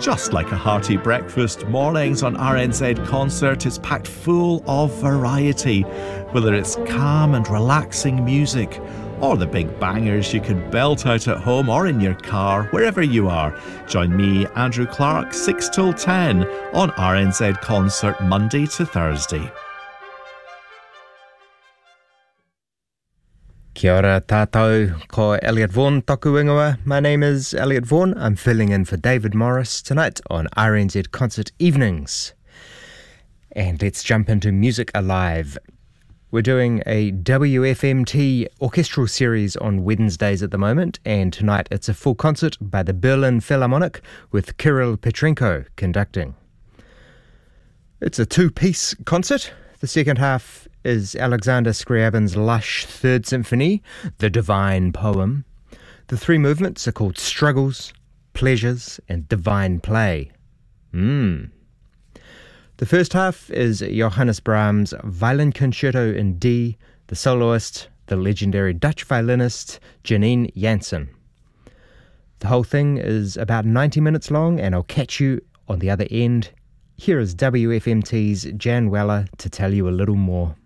Just like a hearty breakfast, mornings on RNZ Concert is packed full of variety, whether it's calm and relaxing music or the big bangers you can belt out at home or in your car, wherever you are. Join me, Andrew Clark, 6 till 10 on RNZ Concert Monday to Thursday. Kia ora tātou, ko Elliot Vaughan toku ingoa. My name is Elliot Vaughan. I'm filling in for David Morris tonight on RNZ Concert Evenings. And let's jump into Music Alive. We're doing a WFMT orchestral series on Wednesdays at the moment, and tonight it's a full concert by the Berlin Philharmonic with Kirill Petrenko conducting. It's a two-piece concert. The second half is Alexander Scriabin's lush Third Symphony, The Divine Poem. The three movements are called Struggles, Pleasures, and Divine Play. The first half is Johannes Brahms' Violin Concerto in D, the soloist, the legendary Dutch violinist Janine Jansen. The whole thing is about 90 minutes long, and I'll catch you on the other end. Here is WFMT's Jan Weller to tell you a little more.